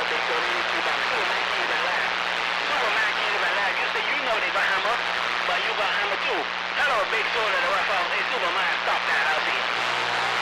big show, they need to buy Superman keys and laugh. Superman keys and laugh. You say you know they got hammer, but you got hammer too. Hello, big show to the rough house. Hey, Superman, stop that, I'll see you.